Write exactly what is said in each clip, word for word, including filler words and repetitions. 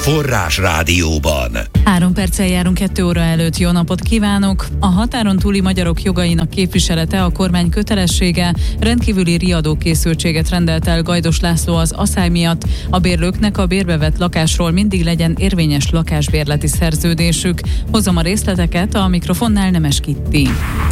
Forrás Rádióban. Három perccel járunk kettő óra előtt. Jó napot kívánok! A határon túli magyarok jogainak képviselete a kormány kötelessége. Rendkívüli riadókészültséget rendelt el Gajdos László az aszály miatt. A bérlőknek a bérbe vett lakásról mindig legyen érvényes lakásbérleti szerződésük. Hozom a részleteket, a mikrofonnál Nemes Kitti.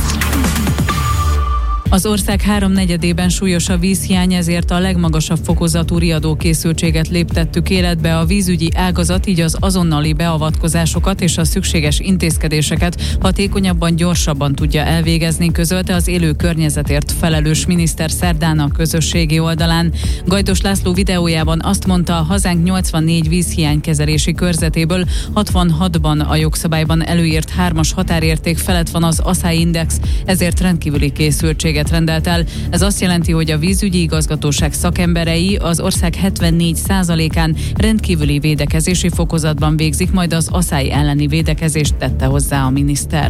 Az ország háromnegyedében súlyos a vízhiány, ezért a legmagasabb fokozatú riadókészültséget léptettük életbe. A vízügyi ágazat így az azonnali beavatkozásokat és a szükséges intézkedéseket hatékonyabban, gyorsabban tudja elvégezni, közölte az élő környezetért felelős miniszter szerdán a közösségi oldalán. Gajdos László videójában azt mondta, hazánk nyolcvannégy vízhiánykezelési körzetéből hatvanhatban a jogszabályban előírt hármas határérték felett van az aszályindex, ezért rendkívüli készültséget rendelt el. Ez azt jelenti, hogy a vízügyi igazgatóság szakemberei az ország hetvennégy százalékán rendkívüli védekezési fokozatban végzik majd az aszály elleni védekezést, tette hozzá a miniszter.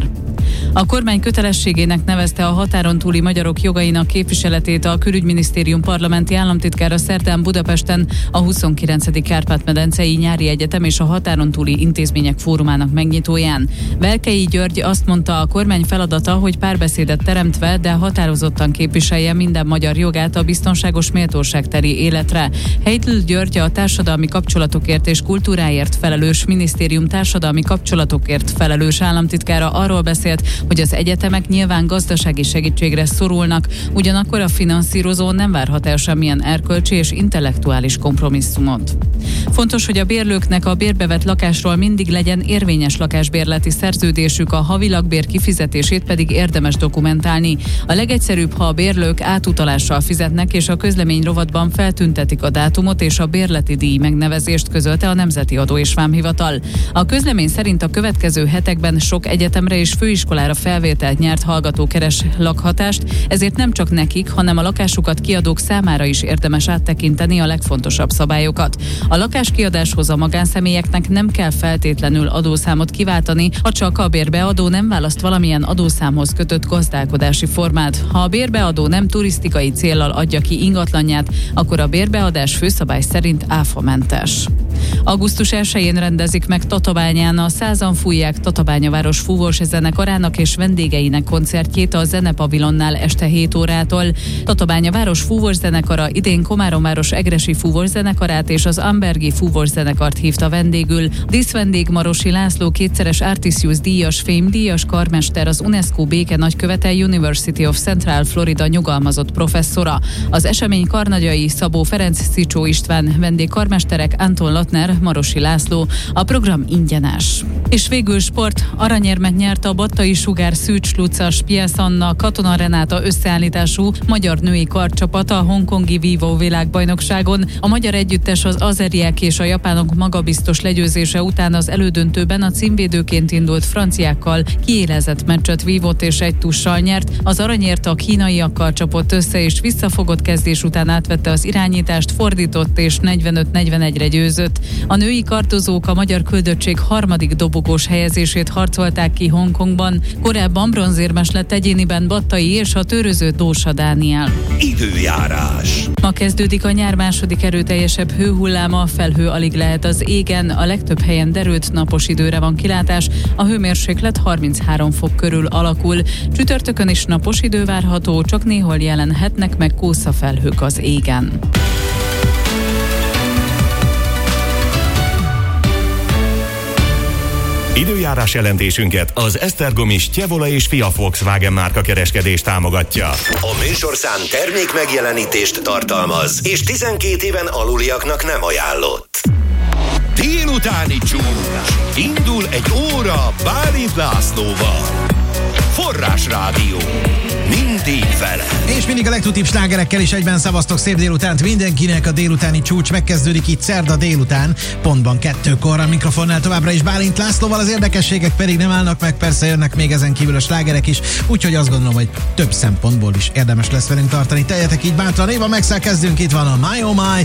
A kormány kötelességének nevezte a határon túli magyarok jogainak képviseletét a Külügyminisztérium parlamenti államtitkára szerdán Budapesten a huszonkilencedik Kárpát-medencei Nyári Egyetem és a határon túli intézmények fórumának megnyitóján. Velkei György azt mondta, a kormány feladata, hogy párbeszédet teremtve, de határozottan képviselje minden magyar jogát a biztonságos méltóságteli életre. Heydl György, a társadalmi kapcsolatokért és kultúráért felelős minisztérium társadalmi kapcsolatokért felelős államtitkára arról beszélt, hogy az egyetemek nyilván gazdasági segítségre szorulnak, ugyanakkor a finanszírozó nem várhat el semmilyen erkölcsi és intellektuális kompromisszumot. Fontos, hogy a bérlőknek a bérbevett lakásról mindig legyen érvényes lakásbérleti szerződésük, a havi lakbér kifizetését pedig érdemes dokumentálni. A legegyszerűbb, ha a bérlők átutalással fizetnek, és a közlemény rovatban feltüntetik a dátumot és a bérleti díj megnevezést, közölte a Nemzeti Adó és Vámhivatal. A közlemény szerint a következő hetekben sok egyetemre és főiskolára felvételt nyert hallgató keres lakhatást, ezért nem csak nekik, hanem a lakásukat kiadók számára is érdemes áttekinteni a legfontosabb szabályokat. A lakáskiadáshoz a magánszemélyeknek nem kell feltétlenül adószámot kiváltani, ha csak a bérbeadó nem választ valamilyen adószámhoz kötött gazdálkodási formát. Ha a bérbeadó nem turisztikai céllal adja ki ingatlanját, akkor a bérbeadás főszabály szerint áfamentes. augusztus elsején rendezik meg Tatabányán a Százan fújják Tatabányaváros fúvós zenekarának és vendégeinek koncertjét a Zenepavilonnál este hét órától. Tatabányaváros fúvós zenekara idén Komáromváros egresi fúvós zenekarát és az Ambergi fúvós zenekart hívta vendégül. Díszvendég Marosi László, kétszeres Artisius díjas, fémdíjas karmester, az UNESCO béke nagykövete, University of Central Florida nyugalmazott professzora. Az esemény karnagyai Szabó Ferenc, Szicsó István, vendégkarmesterek Anton Latner, Marosi László. A program ingyenes. És végül sport. Aranyérmet nyert a Battai Sugár Szűcs Lucas Pieszanna Katona Renáta összeállítású magyar női karcsapat a hongkongi vívó világbajnokságon. A magyar együttes az azeriek és a japánok magabiztos legyőzése után az elődöntőben a címvédőként indult franciákkal kiélezett meccset vívott és egy tussal nyert. Az aranyért a kínaiakkal csapott össze és visszafogott kezdés után átvette az irányítást, fordított és negyvenöt negyvenegyre győzött. A női kardozók a magyar küldöttség harmadik dobogós helyezését harcolták ki Hongkongban. Korábban bronzérmes lett egyéniben Battai és a töröző Dósa Dániel. Időjárás. Ma kezdődik a nyár második erőteljesebb hőhulláma, felhő alig lehet az égen, a legtöbb helyen derült napos időre van kilátás, a hőmérséklet harminchárom fok körül alakul. Csütörtökön is napos idő várható, csak néhol jelenhetnek meg kószafelhők az égen. Időjárás jelentésünket az Esztergomi Stjevola és Fia Volkswagen márka kereskedés támogatja. A műsorszám termék megjelenítést tartalmaz, és tizenkét éven aluliaknak nem ajánlott. Délutáni csúcs. Indul egy óra Bálint Lászlóval. Forrás Rádió. Mindig vele. És mindig a legtutibb slágerekkel is egyben szavaztok, szép délutánt mindenkinek. A délutáni csúcs megkezdődik itt szerda délután, pontban kettőkor. A mikrofonnál továbbra is Bálint Lászlóval, az érdekességek pedig nem állnak meg, persze jönnek még ezen kívül a slágerek is, úgyhogy azt gondolom, hogy több szempontból is érdemes lesz velünk tartani. Teljetek így bátran, Éva Maxszel kezdünk, itt van a My Oh My,